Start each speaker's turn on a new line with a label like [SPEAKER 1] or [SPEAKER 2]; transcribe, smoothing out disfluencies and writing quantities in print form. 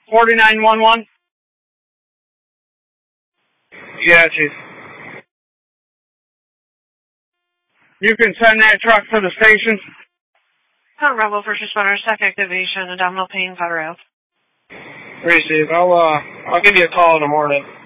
[SPEAKER 1] 4911.
[SPEAKER 2] Yeah, Chief.
[SPEAKER 1] You can send that truck to the station.
[SPEAKER 3] Rebel first responder, stack activation, abdominal pain, powder out.
[SPEAKER 2] Receive. I'll give you a call in the morning.